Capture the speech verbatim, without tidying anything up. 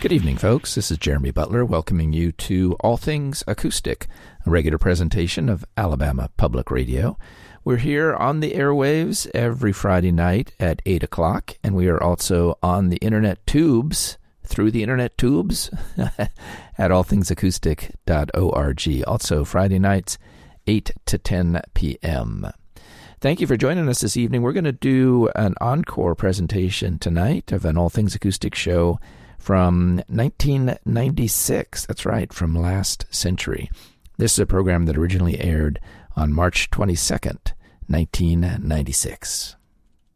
Good evening, folks. This is Jeremy Butler welcoming you to All Things Acoustic, a regular presentation of Alabama Public Radio. We're here on the airwaves every Friday night at eight o'clock, and we are also on the internet tubes, through the internet tubes, at all things acoustic dot org. Also, Friday nights, eight to ten p.m. Thank you for joining us this evening. We're going to do an encore presentation tonight of an All Things Acoustic show from nineteen ninety-six. That's right, from last century. This is a program that originally aired on March twenty-second, nineteen ninety-six.